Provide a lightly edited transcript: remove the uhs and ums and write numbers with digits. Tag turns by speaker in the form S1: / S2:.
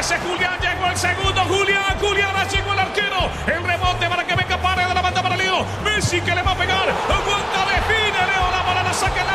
S1: Aparece Julián, llegó el segundo. Julián, llegó el arquero. El rebote para que venga Paredes de la banda para Leo. Messi que le va a pegar. Aguanta de